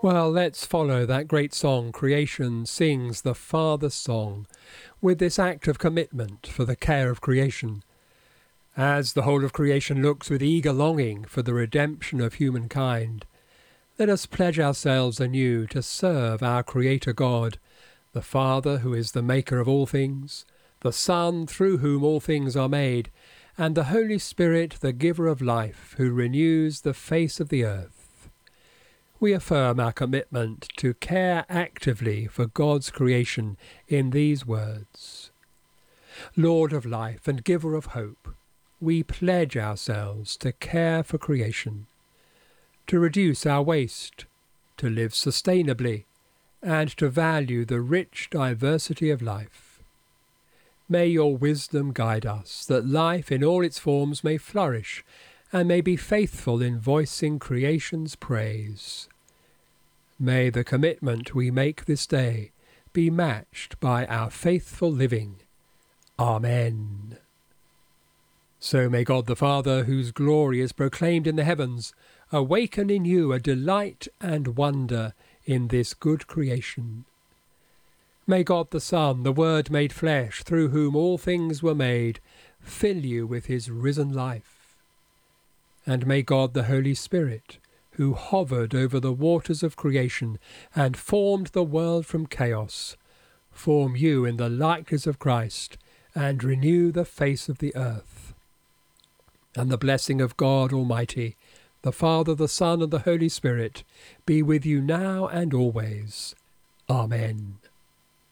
Well, let's follow that great song, Creation Sings the Father's Song, with this act of commitment for the care of creation. As the whole of creation looks with eager longing for the redemption of humankind, let us pledge ourselves anew to serve our Creator God, the Father who is the maker of all things, the Son through whom all things are made, and the Holy Spirit, the giver of life, who renews the face of the earth. We affirm our commitment to care actively for God's creation in these words. Lord of life and giver of hope, we pledge ourselves to care for creation, to reduce our waste, to live sustainably, and to value the rich diversity of life. May your wisdom guide us, that life in all its forms may flourish and may be faithful in voicing creation's praise. May the commitment we make this day be matched by our faithful living. Amen. So may God the Father, whose glory is proclaimed in the heavens, awaken in you a delight and wonder in this good creation. May God the Son, the Word made flesh, through whom all things were made, fill you with his risen life. And may God the Holy Spirit, who hovered over the waters of creation and formed the world from chaos, form you in the likeness of Christ and renew the face of the earth. And the blessing of God Almighty, the Father, the Son, and the Holy Spirit, be with you now and always. Amen.